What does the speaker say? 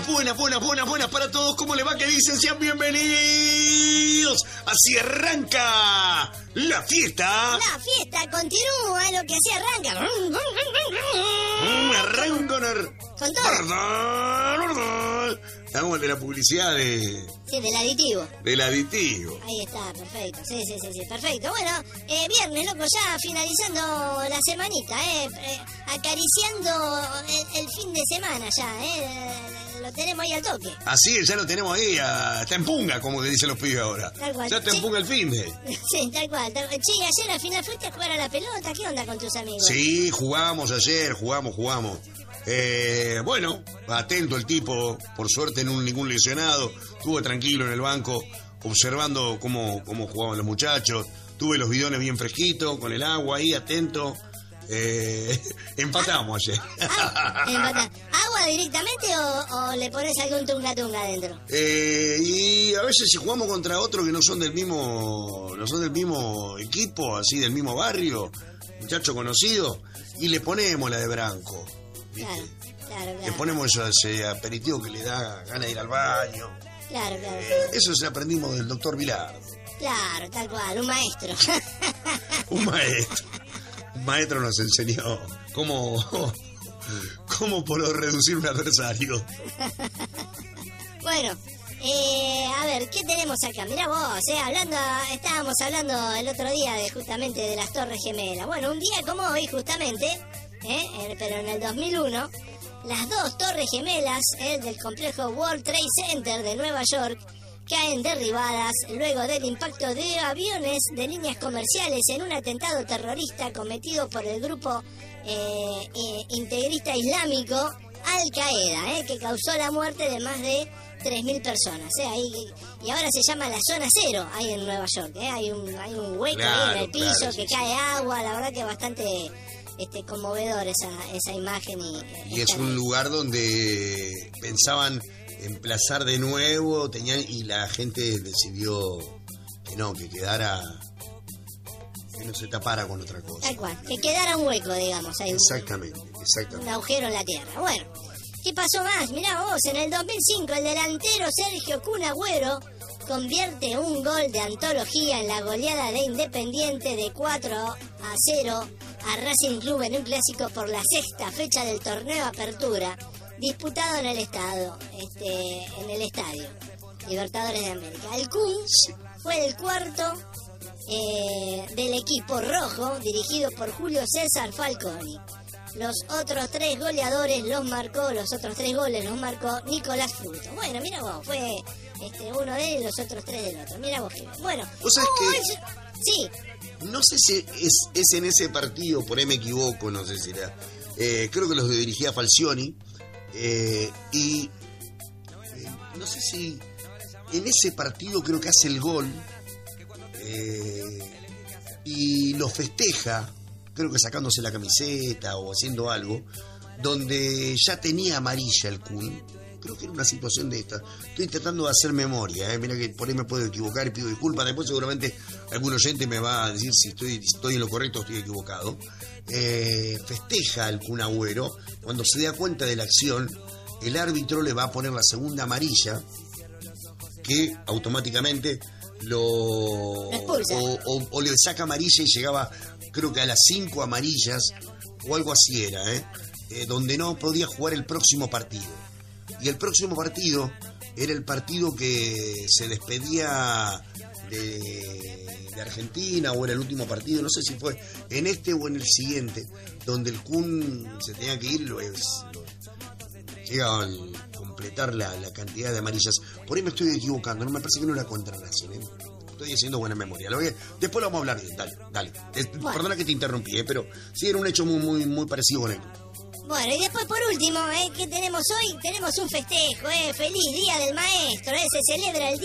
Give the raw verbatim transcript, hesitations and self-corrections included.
Buenas, buenas, buenas, buenas, buenas para todos. ¿Cómo le va? ¿Qué dicen? Sean bienvenidos. Así arranca la fiesta. La fiesta continúa, lo que así arranca. Mm, arranca con todo. Está como el de la publicidad de... Sí, del aditivo. Del aditivo. Ahí está, perfecto. Sí, sí, sí, sí, perfecto. Bueno, eh, viernes, loco, ya finalizando la semanita, eh, eh acariciando el, el fin de semana ya, eh. Lo tenemos ahí al toque. Así es, ya lo tenemos ahí, a, está en punga, como que dicen los pibes ahora. Tal cual. Ya está sí. en punga el fin de... Sí, tal cual. Tal... Che, ayer al final fuiste a jugar a la pelota. ¿Qué onda con tus amigos? Sí, jugamos ayer, jugamos, jugamos. Eh, bueno, atento el tipo, por suerte no ningún lesionado, estuve tranquilo en el banco observando cómo, cómo jugaban los muchachos, tuve los bidones bien fresquitos, con el agua ahí, atento. Eh, empatamos ayer. Ah, empatá. ¿Agua directamente o, o le pones algún tunga tunga adentro? Eh, y a veces si jugamos contra otros que no son del mismo, no son del mismo equipo, así del mismo barrio, muchacho conocido, y le ponemos la de Branco. ¿Viste? Claro, claro, claro. Le ponemos eso, ese aperitivo que le da ganas de ir al baño. Claro, claro. Eh, eso se aprendimos del doctor Vilardo. Claro, tal cual, un maestro. Un maestro. Un maestro nos enseñó cómo, cómo por reducir un adversario. Bueno, eh, a ver, ¿qué tenemos acá? Mirá vos, eh, hablando, estábamos hablando el otro día de justamente de las Torres Gemelas. Bueno, un día como hoy, justamente... ¿Eh? pero en el dos mil uno, las dos torres gemelas eh, del complejo World Trade Center de Nueva York caen derribadas luego del impacto de aviones de líneas comerciales en un atentado terrorista cometido por el grupo eh, eh, integrista islámico Al-Qaeda, eh, que causó la muerte de más de tres mil personas. Eh, ahí, y ahora se llama la zona cero ahí en Nueva York. Eh, hay, un, hay un hueco claro, ahí en el piso, claro, que sí, cae sí. agua, la verdad que es bastante... Este, conmovedor esa, esa imagen. Y, y es un lugar donde pensaban emplazar de nuevo, tenían y la gente decidió que no, que quedara, que no se tapara con otra cosa. Tal cual, que quedara un hueco, digamos. Ahí, exactamente, exactamente. Un agujero en la tierra. Bueno, ¿qué pasó más? Mirá vos, en el dos mil cinco el delantero Sergio Kun Agüero convierte un gol de antología en la goleada de Independiente de cuatro a cero a Racing Club en un clásico por la sexta fecha del torneo Apertura, disputado en el estado, este, en el estadio Libertadores de América. El Kun fue el cuarto eh, del equipo rojo, dirigido por Julio César Falconi. Los otros tres goleadores los marcó, los otros tres goles los marcó Nicolás Fruto. Bueno, mira vos, fue este, uno de él y los otros tres del otro. Mira vos que bueno. ¿Vos sabés oh, que es... Sí. No sé si es, es en ese partido, por ahí me equivoco, no sé si era. Eh, creo que los dirigía Falcioni. Eh, y eh, no sé si en ese partido creo que hace el gol. Eh, y lo festeja, creo que sacándose la camiseta o haciendo algo, donde ya tenía amarilla el Kun. Creo que era una situación de esta. Estoy tratando de hacer memoria, ¿eh? Mira que por ahí me puedo equivocar y pido disculpas. Después seguramente algún oyente me va a decir si estoy, estoy en lo correcto o estoy equivocado. Eh, festeja al Kun Agüero. Cuando se da cuenta de la acción, el árbitro le va a poner la segunda amarilla, que automáticamente lo... lo expulsa. O, o, o le saca amarilla y llegaba, creo que a las cinco amarillas, o algo así era, ¿eh? Eh, donde no podía jugar el próximo partido. Y el próximo partido era el partido que se despedía de, de Argentina, o era el último partido, no sé si fue en este o en el siguiente, donde el Kun se tenía que ir, lo, lo, llega a completar la, la cantidad de amarillas. Por ahí me estoy equivocando, no me parece que no era contra Racing, ¿eh? Estoy haciendo buena memoria. Lo voy a, después lo vamos a hablar bien, dale, dale. Es, bueno. Perdona que te interrumpí, ¿eh? Pero sí era un hecho muy, muy, muy parecido con él. Bueno, y después por último, ¿eh? ¿Qué tenemos hoy? Tenemos un festejo, ¿eh? Feliz Día del Maestro, ¿eh? Se celebra el día